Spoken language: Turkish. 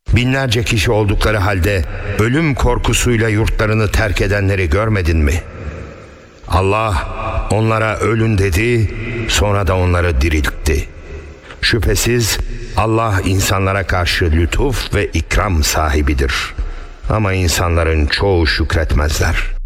Binlerce kişi oldukları halde ölüm korkusuyla yurtlarını terk edenleri görmedin mi? Allah onlara ölün dedi, sonra da onları diriltti. Şüphesiz Allah insanlara karşı lütuf ve ikram sahibidir. Ama insanların çoğu şükretmezler.